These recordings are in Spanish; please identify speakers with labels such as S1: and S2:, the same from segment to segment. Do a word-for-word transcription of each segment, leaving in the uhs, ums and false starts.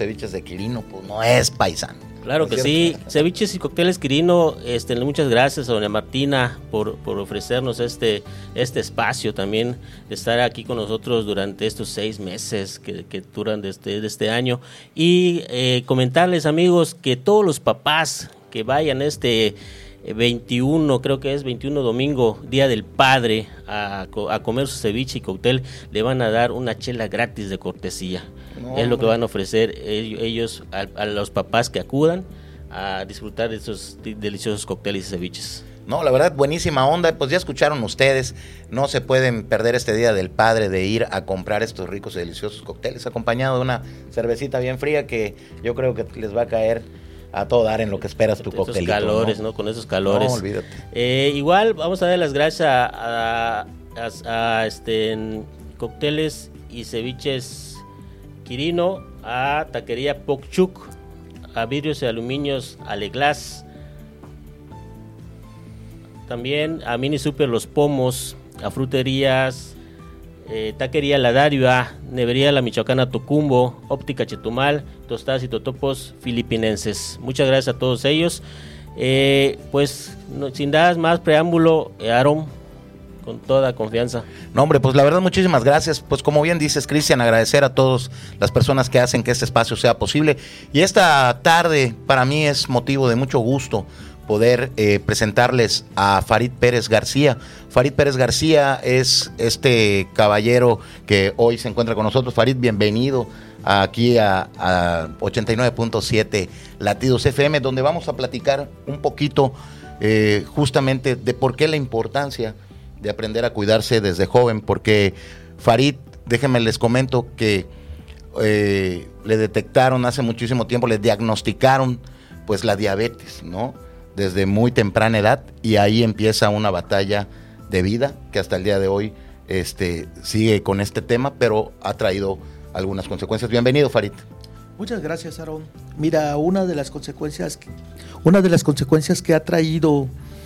S1: ceviches de Quirino, pues no es paisano.
S2: Claro que sí, Ceviches y Cócteles Quirino, este, muchas gracias a doña Martina por, por ofrecernos este, este espacio también, de estar aquí con nosotros durante estos seis meses que, que duran de este, de este año, y eh, comentarles, amigos, que todos los papás que vayan este veintiuno, creo que es veintiuno domingo, Día del Padre, a, a comer su ceviche y cóctel, le van a dar una chela gratis de cortesía. No, es lo que van a ofrecer ellos a, a los papás que acudan a disfrutar de esos deliciosos cócteles y ceviches.
S1: No, la verdad, buenísima onda. Pues ya escucharon ustedes, no se pueden perder este Día del Padre de ir a comprar estos ricos y deliciosos cócteles, acompañado de una cervecita bien fría que yo creo que les va a caer a todo dar en lo que esperas tu cóctelito.
S2: Esos calores, ¿no? ¿no? Con esos calores.
S1: No, olvídate.
S2: Eh, igual vamos a dar las gracias a, a, a, a este, cócteles y ceviches Quirino, a Taquería Pokchuk, a Vidrios y Aluminios Aleglas, también a Mini Super Los Pomos, a Fruterías, eh, Taquería La Daria, Nevería La Michoacana Tocumbo, Óptica Chetumal, Tostadas y Totopos Filipinenses. Muchas gracias a todos ellos. Eh, pues no, sin dar más preámbulo, eh, Aaron, con toda confianza.
S1: No, hombre, pues la verdad, muchísimas gracias. Pues como bien dices, Cristian, agradecer a todas las personas que hacen que este espacio sea posible. Y esta tarde para mí es motivo de mucho gusto poder eh, presentarles a Farid Pérez García. Farid Pérez García es este caballero que hoy se encuentra con nosotros. Farid, bienvenido aquí a, a ochenta y nueve punto siete Latidos F M, donde vamos a platicar un poquito eh, justamente de por qué la importancia de aprender a cuidarse desde joven, porque Farid, déjenme les comento que eh, le detectaron hace muchísimo tiempo, le diagnosticaron pues la diabetes, ¿no? Desde muy temprana edad, y ahí empieza una batalla de vida que hasta el día de hoy este, sigue con este tema, pero ha traído algunas consecuencias. Bienvenido, Farid.
S3: Muchas gracias, Aaron. Mira, una de las consecuencias, una de las consecuencias que ha traído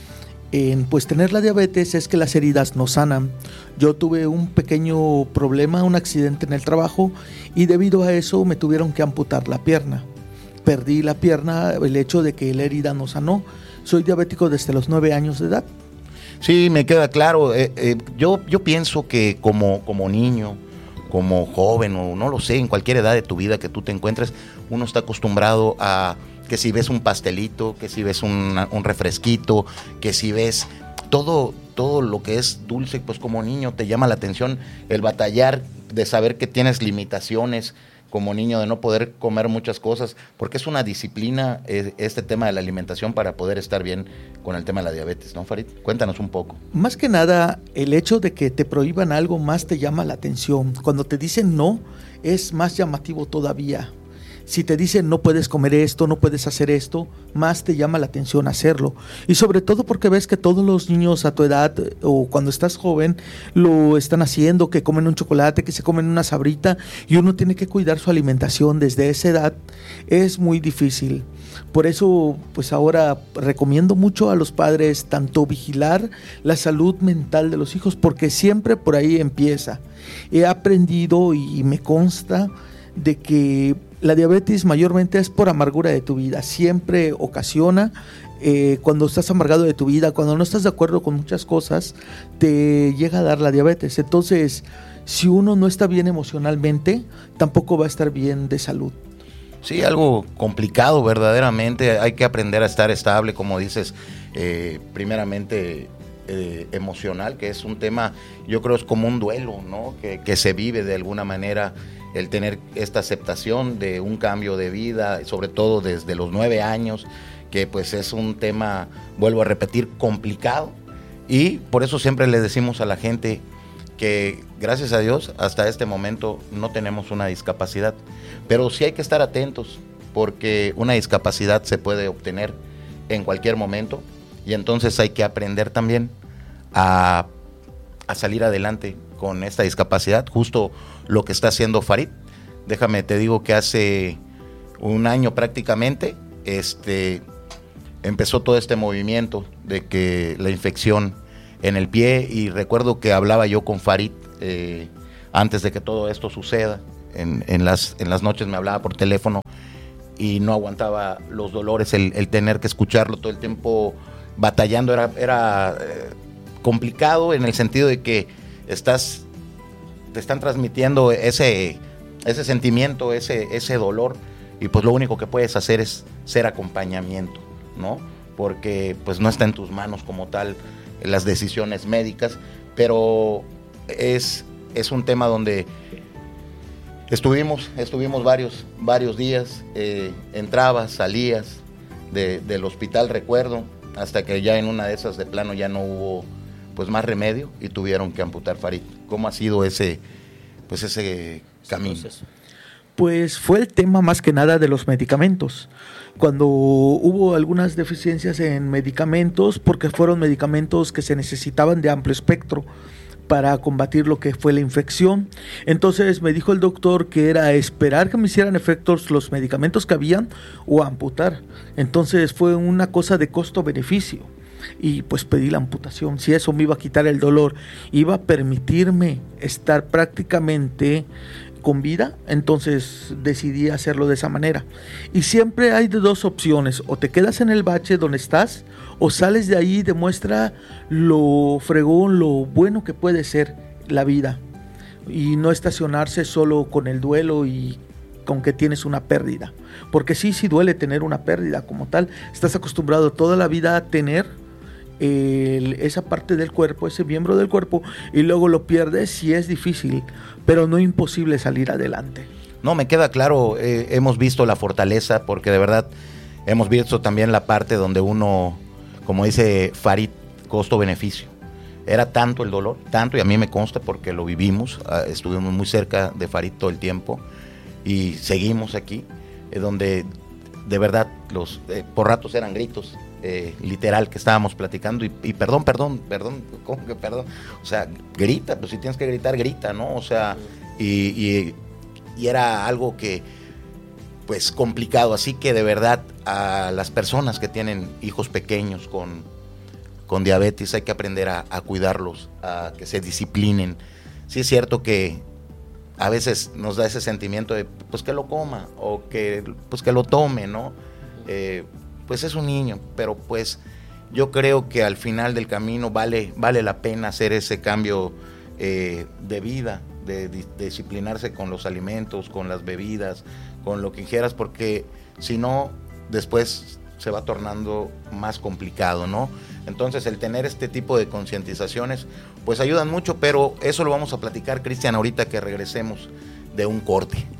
S3: en pues tener la diabetes es que las heridas no sanan. Yo tuve un pequeño problema, un accidente en el trabajo, y debido a eso me tuvieron que amputar la pierna. Perdí la pierna, el hecho de que la herida no sanó. Soy diabético desde los nueve años de edad.
S1: Sí, me queda claro. Eh, eh, yo, yo pienso que como, como niño, como joven, o no lo sé, en cualquier edad de tu vida que tú te encuentres, uno está acostumbrado a que si ves un pastelito, que si ves un, un refresquito, que si ves todo, todo lo que es dulce, pues como niño te llama la atención el batallar de saber que tienes limitaciones como niño, de no poder comer muchas cosas, porque es una disciplina eh, este tema de la alimentación para poder estar bien con el tema de la diabetes, ¿no, Farid? Cuéntanos un poco.
S3: Más que nada, el hecho de que te prohíban algo más te llama la atención. Cuando te dicen no, es más llamativo todavía. Si te dicen no puedes comer esto, no puedes hacer esto, más te llama la atención hacerlo. Y sobre todo porque ves que todos los niños a tu edad o cuando estás joven lo están haciendo, que comen un chocolate, que se comen una sabrita, y uno tiene que cuidar su alimentación desde esa edad. Es muy difícil. Por eso, pues ahora recomiendo mucho a los padres tanto vigilar la salud mental de los hijos, porque siempre por ahí empieza. He aprendido y me consta de que la diabetes mayormente es por amargura de tu vida, siempre ocasiona, eh, cuando estás amargado de tu vida, cuando no estás de acuerdo con muchas cosas, te llega a dar la diabetes. Entonces, si uno no está bien emocionalmente, tampoco va a estar bien de salud.
S1: Sí, algo complicado verdaderamente, hay que aprender a estar estable, como dices, eh, primeramente eh, emocional, que es un tema, yo creo es como un duelo, ¿no? Que, que se vive de alguna manera, el tener esta aceptación de un cambio de vida, sobre todo desde los nueve años, que pues es un tema, vuelvo a repetir, complicado, y por eso siempre le decimos a la gente que gracias a Dios hasta este momento no tenemos una discapacidad, pero sí hay que estar atentos, porque una discapacidad se puede obtener en cualquier momento, y entonces hay que aprender también a, a salir adelante con esta discapacidad, justo lo que está haciendo Farid. Déjame te digo que hace un año prácticamente este, empezó todo este movimiento de que la infección en el pie, y recuerdo que hablaba yo con Farid eh, antes de que todo esto suceda, en, en, las, en las noches me hablaba por teléfono y no aguantaba los dolores, el, el tener que escucharlo todo el tiempo batallando era, era eh, complicado en el sentido de que estás, te están transmitiendo ese, ese sentimiento, ese, ese dolor, y pues lo único que puedes hacer es ser acompañamiento, ¿no? Porque pues no está en tus manos como tal las decisiones médicas, pero es, es un tema donde estuvimos, estuvimos varios, varios días, eh, entrabas, salías de, del hospital, recuerdo, hasta que ya en una de esas de plano ya no hubo pues más remedio y tuvieron que amputar Farid. ¿Cómo ha sido ese, pues ese camino?
S3: Pues fue el tema más que nada de los medicamentos. Cuando hubo algunas deficiencias en medicamentos, porque fueron medicamentos que se necesitaban de amplio espectro para combatir lo que fue la infección. Entonces me dijo el doctor que era esperar que me hicieran efectos los medicamentos que habían o amputar. Entonces fue una cosa de costo-beneficio. Y pues pedí la amputación. Si eso me iba a quitar el dolor, iba a permitirme estar prácticamente con vida, entonces decidí hacerlo de esa manera. Y siempre hay de dos opciones: o te quedas en el bache donde estás, o sales de ahí y demuestra lo fregón, lo bueno que puede ser la vida, y no estacionarse solo con el duelo y con que tienes una pérdida, porque sí, sí duele tener una pérdida como tal. Estás acostumbrado toda la vida a tener El, esa parte del cuerpo, ese miembro del cuerpo, y luego lo pierdes, y es difícil, pero no imposible salir adelante.
S1: No, me queda claro, eh, hemos visto la fortaleza, porque de verdad hemos visto también la parte donde uno, como dice Farid, costo-beneficio. Era tanto el dolor, tanto, y a mí me consta porque lo vivimos, uh, estuvimos muy cerca de Farid todo el tiempo, y seguimos aquí, eh, donde de verdad los eh, por ratos eran gritos, Eh, literal, que estábamos platicando y, y perdón, perdón, perdón, ¿cómo que perdón? O sea, grita, pues si tienes que gritar, grita, ¿no? O sea, y, y, y era algo que, pues, complicado. Así que de verdad, a las personas que tienen hijos pequeños con, con diabetes hay que aprender a, a cuidarlos, a que se disciplinen. Sí es cierto que a veces nos da ese sentimiento de, pues, que lo coma o que, pues, que lo tome, ¿no? Eh, pues es un niño, pero pues yo creo que al final del camino vale, vale la pena hacer ese cambio eh, de vida, de, de, de disciplinarse con los alimentos, con las bebidas, con lo que quieras, porque si no, después se va tornando más complicado, ¿no? Entonces el tener este tipo de concientizaciones pues ayudan mucho, pero eso lo vamos a platicar, Cristian, ahorita que regresemos de un corte.